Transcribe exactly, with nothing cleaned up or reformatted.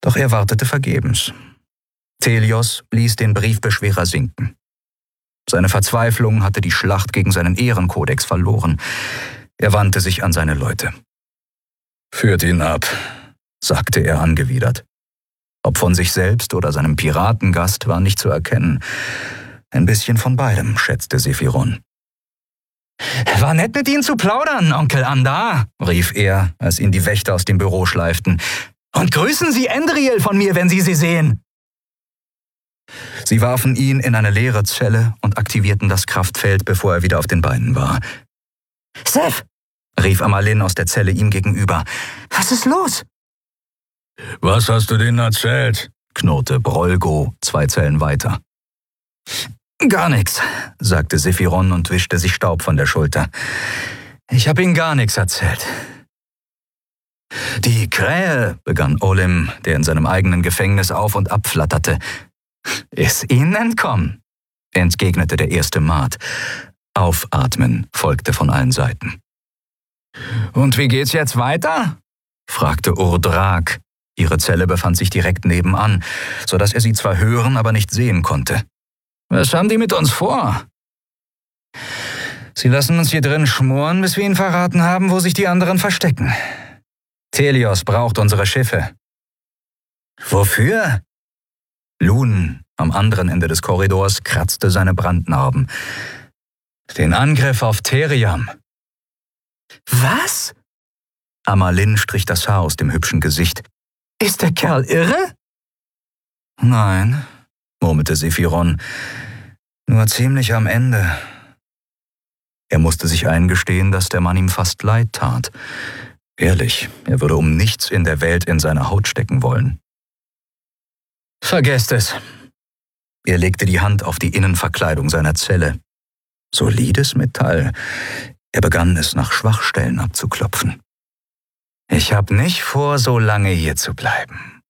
Doch er wartete vergebens. Thelios ließ den Briefbeschwerer sinken. Seine Verzweiflung hatte die Schlacht gegen seinen Ehrenkodex verloren. Er wandte sich an seine Leute. »Führt ihn ab«, sagte er angewidert. Ob von sich selbst oder seinem Piratengast war nicht zu erkennen. Ein bisschen von beidem, schätzte Sephiron. »War nett mit Ihnen zu plaudern, Onkel Andar«, rief er, als ihn die Wächter aus dem Büro schleiften. »Und grüßen Sie Endriel von mir, wenn Sie sie sehen.« Sie warfen ihn in eine leere Zelle und aktivierten das Kraftfeld, bevor er wieder auf den Beinen war. »Seth«, rief Amalin aus der Zelle ihm gegenüber. »Was ist los?« »Was hast du denen erzählt?« knurrte Brolgo zwei Zellen weiter. »Gar nichts«, sagte Sephiron und wischte sich Staub von der Schulter. »Ich habe ihnen gar nichts erzählt.« »Die Krähe«, begann Olim, der in seinem eigenen Gefängnis auf und ab flatterte. »Ist ihnen entkommen«, entgegnete der erste Maat. Aufatmen folgte von allen Seiten. »Und wie geht's jetzt weiter?« fragte Urdrak. Ihre Zelle befand sich direkt nebenan, so dass er sie zwar hören, aber nicht sehen konnte. »Was haben die mit uns vor?« »Sie lassen uns hier drin schmoren, bis wir ihnen verraten haben, wo sich die anderen verstecken. Thelios braucht unsere Schiffe.« »Wofür?« Lun, am anderen Ende des Korridors, kratzte seine Brandnarben. »Den Angriff auf Theriam.« »Was?« Amalin strich das Haar aus dem hübschen Gesicht. »Ist der Kerl irre?« »Nein«, murmelte Sephiron, »nur ziemlich am Ende.« Er musste sich eingestehen, dass der Mann ihm fast leid tat. Ehrlich, er würde um nichts in der Welt in seine Haut stecken wollen. »Vergesst es.« Er legte die Hand auf die Innenverkleidung seiner Zelle. Solides Metall. Er begann es nach Schwachstellen abzuklopfen. »Ich habe nicht vor, so lange hier zu bleiben.